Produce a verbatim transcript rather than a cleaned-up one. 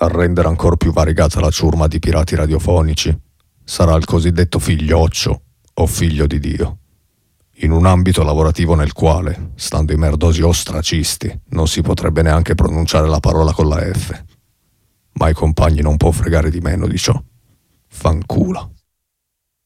A rendere ancor più variegata la ciurma di pirati radiofonici sarà il cosiddetto figlioccio o figlio di Dio, in un ambito lavorativo nel quale, stando i merdosi ostracisti, non si potrebbe neanche pronunciare la parola con la F. Ma ai compagni non può fregare di meno di ciò. Fanculo.